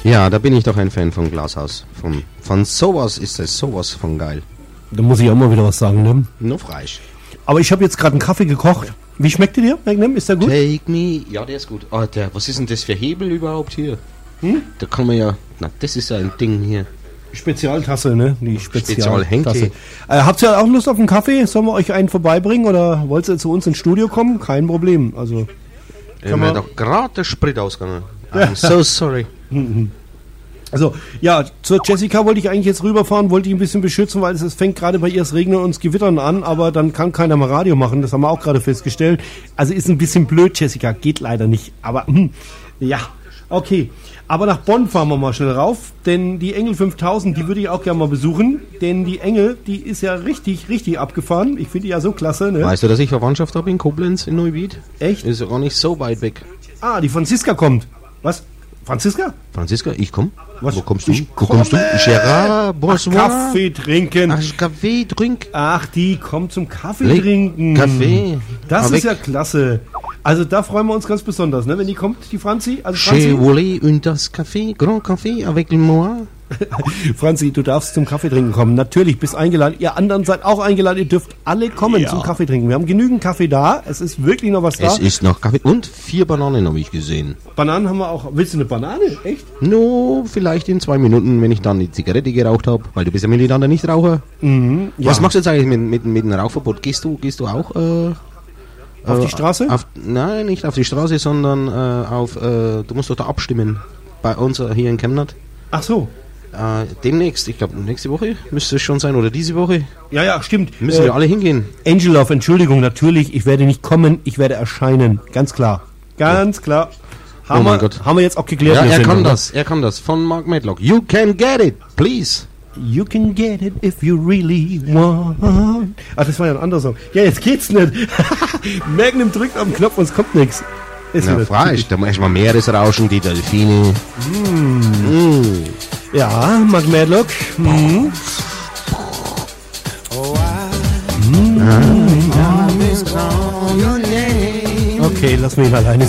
Ja, da bin ich doch ein Fan von Glashaus. Von sowas ist es sowas von geil. Da muss ich auch mal wieder was sagen, ne? Nur Fleisch. Aber ich habe jetzt gerade einen Kaffee gekocht. Wie schmeckt der dir, Magnum? Ist der gut? Take me. Ja, der ist gut. Oh, was ist denn das für Hebel überhaupt hier? Da kann man ja... Na, das ist ja ein Ding hier. Spezialtasse, ne? Die Spezialhenke. Spezialtasse. Habt ihr auch Lust auf einen Kaffee? Sollen wir euch einen vorbeibringen oder wollt ihr zu uns ins Studio kommen? Kein Problem. Also mir doch gerade der Sprit ausgegangen. I'm so sorry. Also, ja, zur Jessica wollte ich eigentlich jetzt rüberfahren, wollte ich ein bisschen beschützen, weil es fängt gerade bei ihr das Regnen und das Gewittern an, aber dann kann keiner mal Radio machen, das haben wir auch gerade festgestellt. Also ist ein bisschen blöd, Jessica, geht leider nicht, aber ja, okay. Aber nach Bonn fahren wir mal schnell rauf, denn die Engel 5000, die würde ich auch gerne mal besuchen, denn die Engel, die ist ja richtig, richtig abgefahren. Ich finde die ja so klasse, ne? Weißt du, dass ich Verwandtschaft habe in Koblenz, in Neuwied? Echt? Ist ja gar nicht so weit weg. Ah, die Franziska kommt. Was? Franziska? Franziska, ich komm. Was? Wo kommst du? Ich Wo kommst du? Gerard, bonsoir. Kaffee trinken. Ach, Kaffee trinken. Ach, die kommt zum Kaffee trinken. Kaffee. Das Avec ist ja klasse. Also da freuen wir uns ganz besonders, ne? Wenn die kommt, die Franzi. Also Chez Wolley und das Café, Grand Café avec moi. Franzi, du darfst zum Kaffee trinken kommen. Natürlich, bist eingeladen. Ihr anderen seid auch eingeladen. Ihr dürft alle kommen zum Kaffee trinken. Wir haben genügend Kaffee da. Es ist wirklich noch was da. Es ist noch Kaffee. Und 4 Bananen habe ich gesehen. Bananen haben wir auch. Willst du eine Banane? Echt? No, vielleicht in 2 Minuten, wenn ich dann die Zigarette geraucht habe. Weil du bist ja militanter Nichtraucher. Mhm, ja. Was machst du jetzt eigentlich mit dem Rauchverbot? Gehst du auch... auf die Straße? Nein, nicht auf die Straße, sondern du musst doch da abstimmen. Bei uns hier in Chemnat. Ach so. Demnächst, ich glaube nächste Woche müsste es schon sein oder diese Woche. Ja, ja, stimmt. Müssen wir alle hingehen. Angelov, Entschuldigung, natürlich, ich werde nicht kommen, ich werde erscheinen. Ganz klar. Ganz klar. Haben wir jetzt auch geklärt. Ja, er kann das. Von Mark Medlock. You can get it, please. You can get it if you really want. Ah, das war ja ein anderer Song. Ja, jetzt geht's nicht. Magnum drückt auf den Knopf und es kommt nichts. Na, freilich, da erstmal Meeresrauschen, die Delfine. Ja, Mark Medlock. Okay, lass mich alleine.